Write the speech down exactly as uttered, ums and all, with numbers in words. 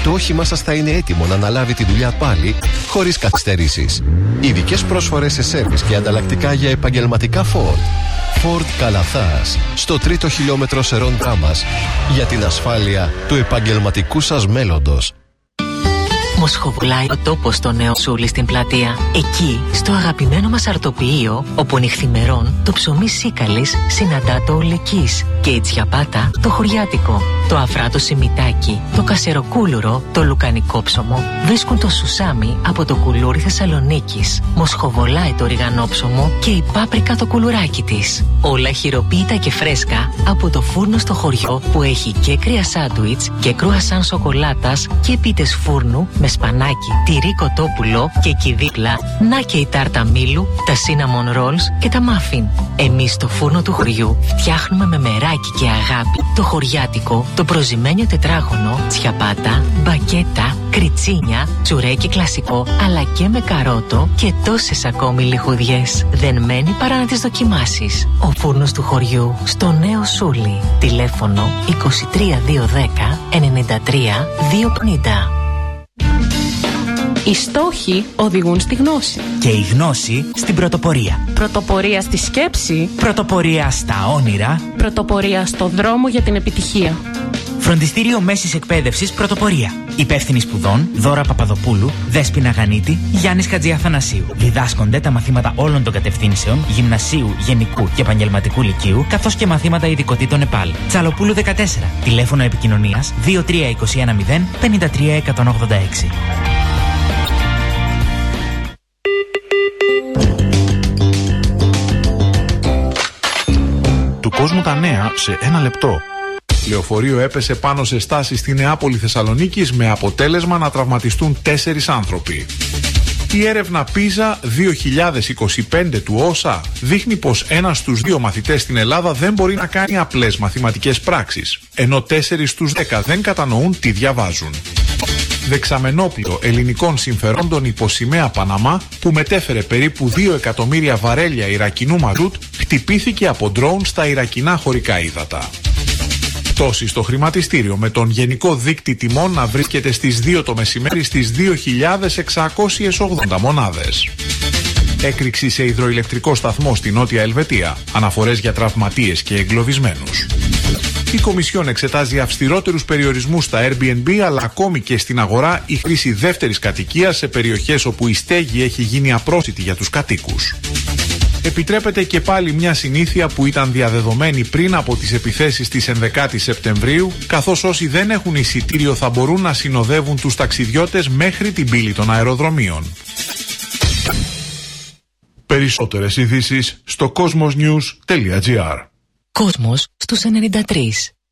το όχημά σας θα είναι έτοιμο να αναλάβει τη δουλειά πάλι, χωρίς καθυστερήσεις. Ειδικές πρόσφορες σε σέρβις και ανταλλακτικά για επαγγελματικά Ford. Ford Καλαθάς, στο τρίτο χιλιόμετρο Σερών Δράμας, για την ασφάλεια του επαγγελματικού σας μέλλοντος. Μοσχοβουλάει ο τόπος στο Νέο Σούλι στην πλατεία. Εκεί, στο αγαπημένο μας αρτοποιείο, όπου νυχθημερών το ψωμί σίκαλης συναντά το ολεκής και η τσιαπάτα το χωριάτικο. Το αφράτο σιμιτάκι, το κασεροκούλουρο, το λουκανικό ψωμο βρίσκουν το σουσάμι από το κουλούρι Θεσσαλονίκης. Μοσχοβολάει το ριγανόψωμο και η πάπρικα το κουλουράκι της. Όλα χειροποίητα και φρέσκα από το φούρνο στο χωριό που έχει και κρύα σάντουιτς και κρουασάν σοκολάτας και πίτες φούρνου με σπανάκι, τυρί κοτόπουλο και εκεί δίπλα να και η τάρτα μήλου, τα cinnamon rolls και τα muffin. Εμείς στο φούρνο του χωριού φτιάχνουμε με μεράκι και αγάπη το χωριάτικο, το προζυμένιο τετράγωνο, τσιαπάτα, μπακέτα, κριτσίνια, τσουρέκι κλασικό, αλλά και με καρότο και τόσες ακόμη λιχουδιές. Δεν μένει παρά να τις δοκιμάσεις. Ο φούρνος του χωριού στο Νέο Σούλι. Τηλέφωνο είκοσι τρία διακόσια δέκα ενενήντα τρία διακόσια πενήντα. Οι στόχοι οδηγούν στη γνώση. Και η γνώση στην πρωτοπορία. Πρωτοπορία στη σκέψη. Πρωτοπορία στα όνειρα. Πρωτοπορία στο δρόμο για την επιτυχία. Φροντιστήριο Μέσης Εκπαίδευσης Πρωτοπορία. Υπεύθυνοι σπουδών Δώρα Παπαδοπούλου, Δέσποινα Γανίτη, Γιάννης Χατζιαθανασίου. Διδάσκονται τα μαθήματα όλων των κατευθύνσεων γυμνασίου, γενικού και επαγγελματικού λυκείου, καθώς και μαθήματα ειδικοτήτων ΕΠΑΛ. Τσαλοπούλου δεκατέσσερα. Τηλέφωνο επικοινωνίας δύο τρία δύο ένα μηδέν πέντε τρία ένα οκτώ έξι. Του κόσμου τα νέα σε ένα λεπτό. Λεωφορείο έπεσε πάνω σε στάση στη Νεάπολη Θεσσαλονίκης με αποτέλεσμα να τραυματιστούν τέσσερις άνθρωποι. Η έρευνα πίζα δύο χιλιάδες είκοσι πέντε του όσα δείχνει πως ένας στους δύο μαθητές στην Ελλάδα δεν μπορεί να κάνει απλές μαθηματικές πράξεις, ενώ τέσσερις στους δέκα δεν κατανοούν τι διαβάζουν. Δεξαμενόπλοιο ελληνικών συμφερόντων υπό σημαία Παναμά, που μετέφερε περίπου δύο εκατομμύρια βαρέλια Ιρακινού μαζούτ, χτυπήθηκε από ντρόουν στα Ιρακινά χωρικά ύδατα. Πτώση στο χρηματιστήριο, με τον γενικό δείκτη τιμών να βρίσκεται στις δύο το μεσημέρι στις δύο χιλιάδες εξακόσιες ογδόντα μονάδες. Έκρηξη σε υδροηλεκτρικό σταθμό στη Νότια Ελβετία. Αναφορές για τραυματίες και εγκλωβισμένους. Η Κομισιόν εξετάζει αυστηρότερους περιορισμούς στα Airbnb, αλλά ακόμη και στην αγορά η χρήση δεύτερης κατοικίας σε περιοχές όπου η στέγη έχει γίνει απρόσιτη για τους κατοίκους. Επιτρέπεται και πάλι μια συνήθεια που ήταν διαδεδομένη πριν από τις επιθέσεις της ενδεκάτης Σεπτεμβρίου, καθώς όσοι δεν έχουν εισιτήριο θα μπορούν να συνοδεύουν τους ταξιδιώτες μέχρι την πύλη των αεροδρομίων. Περισσότερες ειδήσεις στο κόσμος νιους τελεία τζι άρ. Κόσμος στους ενενήντα τρία.